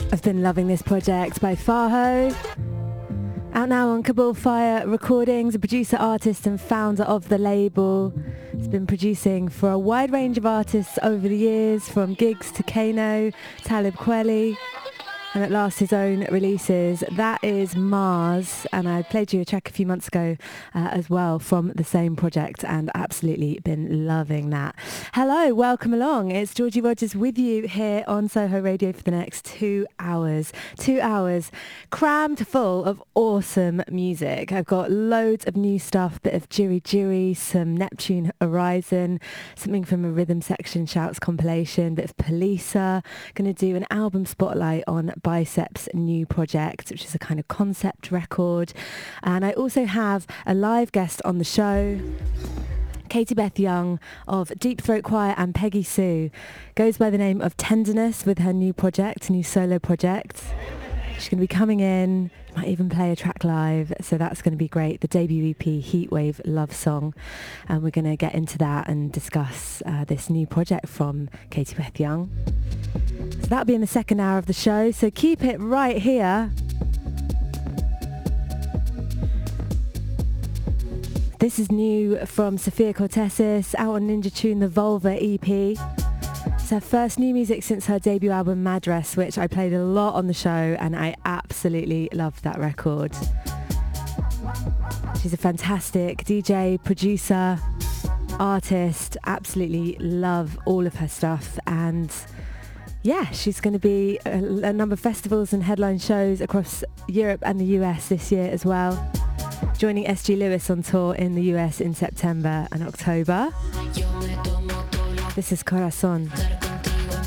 I've been loving this project by Faho. Out now on Kabul Fire Recordings, a producer, artist and founder of the label. He's been producing for a wide range of artists over the years, from Giggs to Kano, Talib Kweli, and at last his own releases. That is Mars, and I played you a track a few months ago as well from the same project, and absolutely been loving that. Hello, welcome along. It's Georgie Rogers with you here on Soho Radio for the next 2 hours. 2 hours crammed full of awesome music. I've got loads of new stuff, bit of Jiri Jiri, some Neptune Horizon, something from a Rhythm Section Shouts compilation, bit of Polisa. Going to do an album spotlight on Bicep's new project, which is a kind of concept record. And I also have a live guest on the show. Katie Beth Young of Deep Throat Choir and Peggy Sue goes by the name of Tenderness with her new project, new solo project. She's going to be coming in, might even play a track live, so that's going to be great. The debut EP, Heatwave Love Song, and we're going to get into that and discuss this new project from Katie Beth Young. So that'll be in the second hour of the show, so keep it right here. This is new from Sophia Cortesis, out on Ninja Tune, the Vulva EP. It's her first new music since her debut album Madras, which I played a lot on the show, and I absolutely loved that record. She's a fantastic DJ, producer, artist, absolutely love all of her stuff, and yeah, she's going to be a number of festivals and headline shows across Europe and the US this year as well, joining SG Lewis on tour in the US in September and October. This is Corazon.